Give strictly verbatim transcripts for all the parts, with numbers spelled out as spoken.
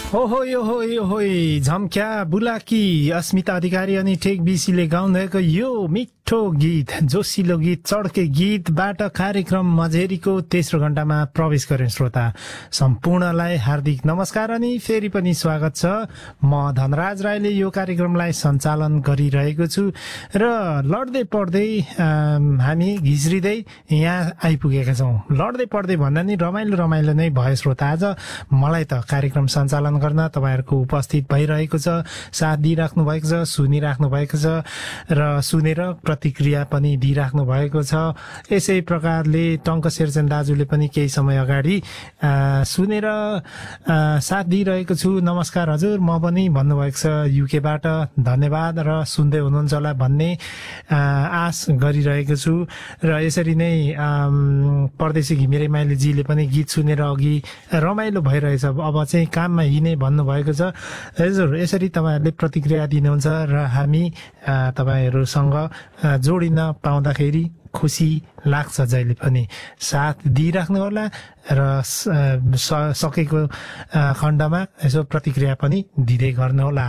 ओहो यो हो यो हो झम्क्या बुलाकी अस्मिता अधिकारी अनि ठेक बिसीले गाउँदैको यो मिठो गीत जोसिलो गीत चड्के गीतबाट कार्यक्रम मझेरीको तेस्रो घण्टामा प्रवेश गरे श्रोता सम्पूर्णलाई हार्दिक नमस्कार अनि फेरि पनि स्वागत छ। म धनराज राईले यो कार्यक्रमलाई सञ्चालन गरिरहेको छु र लड्दै पढ्दै हामी घिस्रिँदै यहाँ आइपुगेका छौँ। लड्दै पढ्दै भन्दा नि रमाइलो रमाइलो नै भयो श्रोता। आज मलाई त कार्यक्रम सञ्चालन गर्न तपाईहरुको उपस्थित भइरहेको छ, साथ दिइराख्नु भएको छ, सुनिराख्नु भएको छ र सुनेर प्रतिक्रिया पनि दिइराख्नु भएको छ। यसै प्रकारले टंक शेरचन दाजुले पनि केही समय अगाडि सुनेर साथ दिइरहेको छु। नमस्कार हजुर, म पनि भन्नुभएको छ युकेबाट, धन्यवाद र सुन्दै हुनुहुन्छ होला भन्ने आश गरिरहेको छु। र यसरी नै परदेशी घिमिरे माइलीजीले पनि गीत सुनेर अघि रमाइलो भइरहेछ, अब चाहिँ काममा हिँड्ने भन्नुभएको छ। हजुर, यसरी तपाईहरुले प्रतिक्रिया दिनुहुन्छ र हामी तपाईहरुसँग जोडिन पाउँदाखेरि खुसी लाग्छ। जहिले पनि साथ दिइराख्नु होला र सकेको खण्डमा यसो प्रतिक्रिया पनि दिँदै गर्नु होला।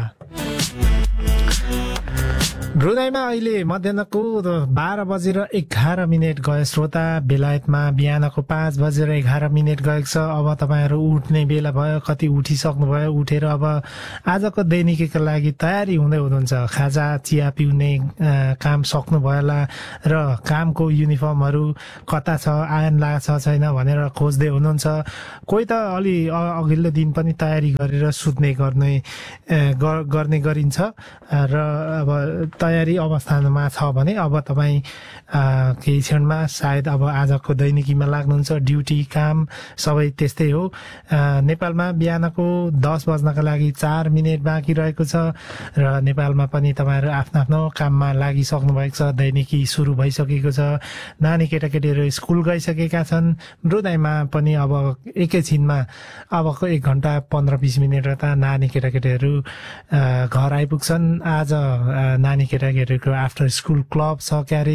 ब्रुनाईमा अहिले मध्याहको बाह्र बजेर एघार मिनट गयो श्रोता। बेलायतमा बिहानको पाँच बजेर एघार मिनट गएको छ। अब तपाईहरु उठ्ने बेला भयो, कति उठिसक्नु भयो, उठेर अब आजको दैनिकीका लागि तयारी हुँदै हुनुहुन्छ। खाजा चिया पिउने काम सक्नु भयो होला र कामको युनिफर्महरू कता छ, आयन लाग्छ छैन भनेर खोज्दै हुनुहुन्छ। कोही त अलि अघिल्लो दिन पनि तयारी गरेर सुत्ने गर्ने गर्ने गरिन्छ र अब तयारी अवस्थामा छ भने अब तपाईँ केही क्षणमा सायद अब आजको दैनिकीमा लाग्नुहुन्छ। ड्युटी काम सबै त्यस्तै हो। नेपालमा बिहानको दस बज्नका लागि चार मिनट बाँकी रहेको छ र नेपालमा पनि तपाईँहरू आफ्नो आफ्नो काममा लागिसक्नु भएको छ। दैनिकी सुरु भइसकेको छ। नानी केटाकेटीहरू स्कुल गइसकेका छन्। ब्रुनाईमा पनि अब एकैछिनमा अबको एक घन्टा पन्ध्र बिस मिनट त नानी केटाकेटीहरू घर आइपुग्छन्। आज नानी केटाकेटीहरूको आफ्टर स्कुल क्लब छ, क्यारे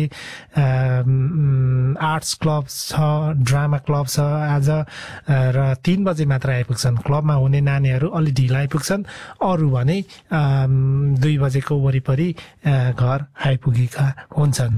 आर्ट्स क्लब छ, ड्रामा क्लब छ आज र तीन बजे मात्र आइपुग्छन्। क्लबमा हुने नानीहरू अलि ढिला आइपुग्छन्, अरू भने दुई बजेको वरिपरि घर आइपुगेका हुन्छन्।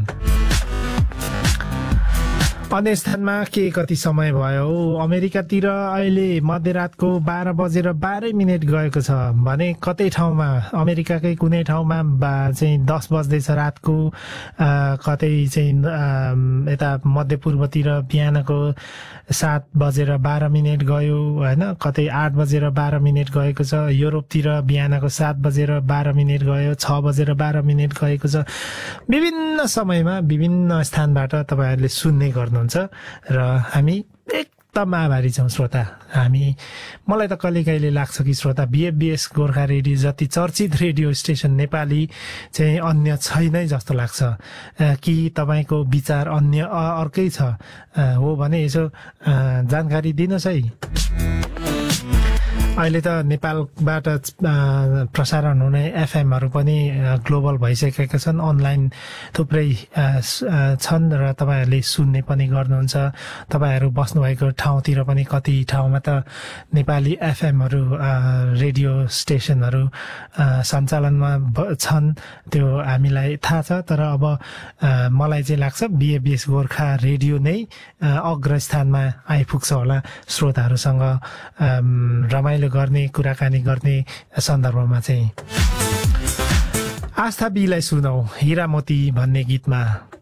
अन्य स्थानमा के कति समय भयो? अमेरिकातिर अहिले मध्यरातको बाह्र बजेर बाह्र मिनट गएको छ भने कतै ठाउँमा, अमेरिकाकै कुनै ठाउँमा चाहिँ दस बज्दैछ रातको, कतै चाहिँ यता मध्यपूर्वतिर बिहानको सात बजेर बाह्र मिनट गयो होइन, कतै आठ बजेर बाह्र मिनट गएको छ। युरोपतिर बिहानको सात बजेर बाह्र मिनट गयो, छ बजेर बाह्र मिनट गएको छ। विभिन्न समयमा विभिन्न स्थानबाट तपाईँहरूले सुन्ने गर्नु र हामी एकदम आभारी छौँ श्रोता। हामी मलाई त कहिले कहिले लाग्छ कि श्रोता बिएफबिएस गोर्खा रेडियो जति चर्चित रेडियो स्टेसन नेपाली चाहिँ अन्य छैनै जस्तो लाग्छ। कि तपाईँको विचार अन्य अर्कै छ हो भने यसो जानकारी दिनुहोस् है। अहिले त नेपालबाट प्रसारण हुने एफएमहरू पनि ग्लोबल भइसकेका छन्, अनलाइन थुप्रै छन् र तपाईँहरूले सुन्ने पनि गर्नुहुन्छ। तपाईँहरू बस्नुभएको ठाउँतिर पनि कति ठाउँमा त नेपाली एफएमहरू रेडियो स्टेसनहरू सञ्चालनमा छन्, त्यो हामीलाई थाहा छ। तर अब मलाई चाहिँ लाग्छ बिएबिएस गोर्खा रेडियो नै अग्रस्थानमा आइपुग्छ होला श्रोताहरूसँग रमाइलो गर्ने, कुराकानी गर्ने सन्दर्भमा चाहिँ। आस्था बीलाई सुनौ हिरामोती भन्ने गीतमा।